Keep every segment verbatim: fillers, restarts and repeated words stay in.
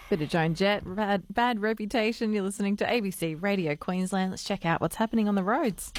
Bit of Joan Jett, bad, bad reputation. You're listening to A B C Radio Queensland. Let's check out what's happening on the roads.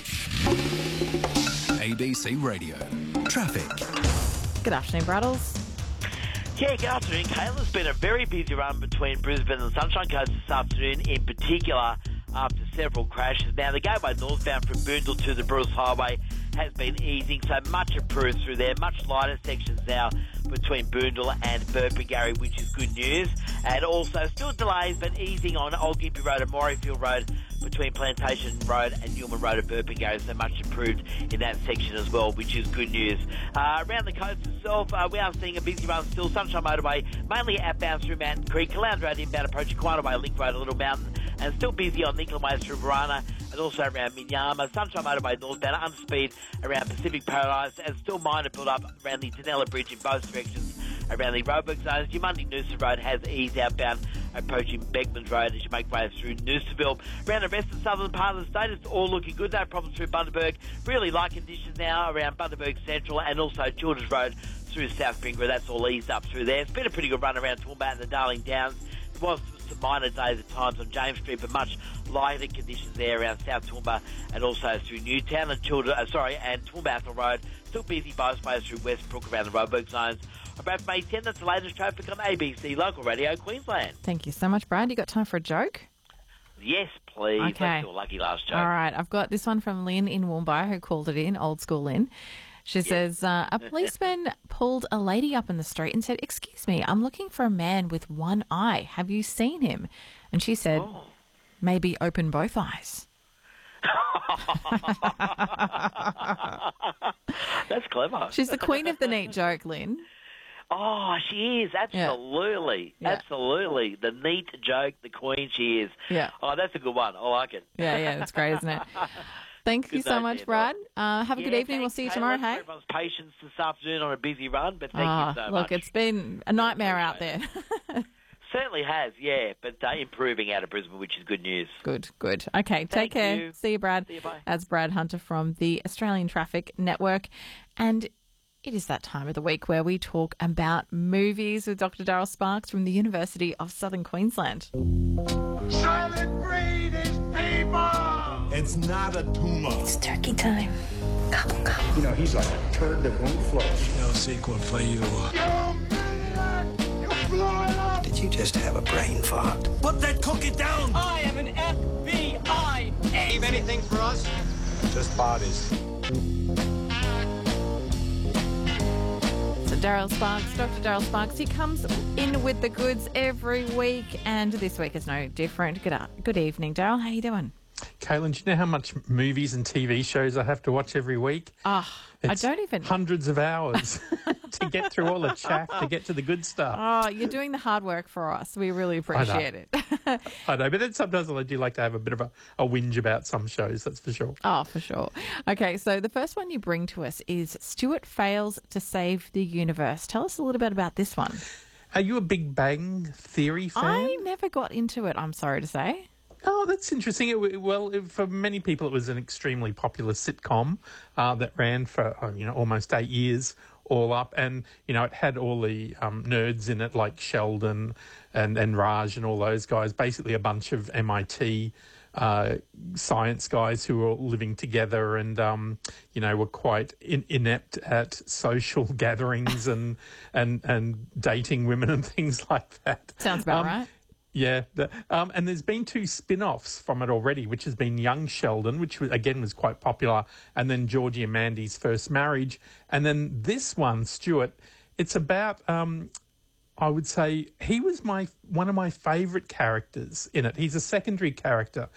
A B C Radio. Traffic. Good afternoon, Braddles. Yeah, good afternoon, Kayla. It's been a very busy run between Brisbane and the Sunshine Coast this afternoon, in particular after several crashes. Now, the gateway northbound from Boondall to the Bruce Highway has been easing, so much improved through there. Much lighter sections now between Boondall and Burpengary, which is good news. And also still delays, but easing on Old Gympie Road and Morayfield Road between Plantation Road and Newman Road at Burpengary, so much improved in that section as well, which is good news. Uh, around the coast itself, uh, we are seeing a busy run still. Sunshine Motorway, mainly outbound through Mountain Creek, Caloundra Road inbound approaching Quina Way, Link Road, a Little Mountain, and still busy on Nicklin Way through Verana, and also around Minyama. Sunshine Motorway northbound, under speed around Pacific Paradise, and still minor build up around the Danella Bridge in both directions around the roadwork zones. Yamundi Noosa Road has eased outbound approaching Beckman's Road as you make way through Noosaville. Around the rest of the southern part of the state, it's all looking good. No problems through Bundaberg. Really light conditions now around Bundaberg Central and also Childers Road through South Bringra. That's all eased up through there. It's been a pretty good run around Toowoomba and the Darling Downs. There was some minor days at times on James Street, but much lighter conditions there around South Toowoomba and also through Newtown and Childers, uh, sorry, and Toowoomba Athol Road. Still busy both ways through Westbrook around the roadwork zones. I'm Brad from A ten. That's the latest traffic on A B C Local Radio Queensland. Thank you so much, Brad. You got time for a joke? Yes, please. Okay. Let's do a lucky last joke. All right. I've got this one from Lynn in Woomba, who called it in, old school Lynn. She says, uh, a policeman pulled a lady up in the street and said, "Excuse me, I'm looking for a man with one eye. Have you seen him?" And she said, Oh. "Maybe open both eyes." That's clever. She's the queen of the neat joke, Lynn. Oh, she is. Absolutely. Yeah. Absolutely. The neat joke, the queen she is. Yeah. Oh, that's a good one. I like it. Yeah, yeah, that's great, isn't it? Thank you Good so day, much, Dan. Brad. Uh, have a good Yeah, evening. We'll thanks, see you Kayla, tomorrow, for hey? everyone's patience this afternoon on a busy run, but thank Ah, you so look, much. it's been a nightmare out there. Certainly has, yeah, but uh, improving out of Brisbane, which is good news. Good, good. Okay, take Thank care. you. See you, Brad. See you, bye. That's Brad Hunter from the Australian Traffic Network. And it is that time of the week where we talk about movies with Doctor Daryl Sparks from the University of Southern Queensland. Silent breed is people! It's not a tumor. It's turkey time. Come, come. You know, he's like a turd that won't float. No sequel for you. You maniac! You blew it up! Did you just have a brain fart? Put that cookie down! I am an F B I agent. Anything for us? Just bodies. So Daryl Sparks, Doctor Daryl Sparks, he comes in with the goods every week, and this week is no different. Good, good evening, Daryl. How you doing? Caitlin, do you know how much movies and T V shows I have to watch every week? Oh, I It's don't even... hundreds of hours to get through all the chaff, to get to the good stuff. Oh, you're doing the hard work for us. We really appreciate it. I know, but then sometimes I do like to have a bit of a, a whinge about some shows, that's for sure. Oh, for sure. Okay, so the first one you bring to us is Stuart Fails to Save the Universe. Tell us a little bit about this one. Are you a Big Bang Theory fan? I never got into it, I'm sorry to say. Oh, that's interesting. It, w- well, it, for many people, it was an extremely popular sitcom uh, that ran for uh, you know almost eight years, all up, and you know it had all the um, nerds in it, like Sheldon and and Raj and all those guys. Basically, a bunch of M I T uh, science guys who were all living together, and um, you know were quite in- inept at social gatherings and and and dating women and things like that. Sounds about Um, right. Yeah, the, um, and there's been two spin-offs from it already, which has been Young Sheldon, which was, again was quite popular, and then Georgie and Mandy's first marriage, and then this one, Stuart. It's about, um, I would say, he was my one of my favourite characters in it. He's a secondary character,